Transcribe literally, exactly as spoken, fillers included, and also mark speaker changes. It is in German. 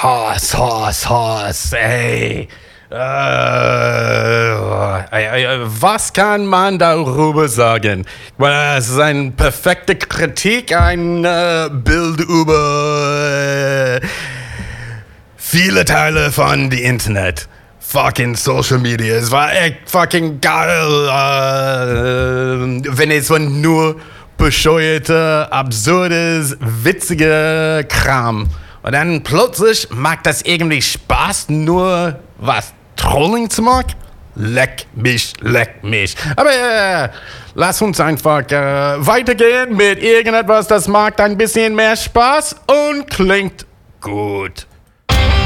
Speaker 1: Hass, Hass, Hass, ey. Äh, ey, ey, was kann man darüber sagen? Well, es ist eine perfekte Kritik, ein äh, Bild über äh, viele Teile von dem Internet. Fucking Social Media. Es war echt fucking geil, äh, wenn es von nur bescheuerte, absurdes, witzige Kram. Und dann plötzlich macht das irgendwie Spaß, nur was Trolling zu machen? Leck mich, leck mich. Aber äh, lass uns einfach äh, weitergehen mit irgendetwas, das macht ein bisschen mehr Spaß und klingt gut.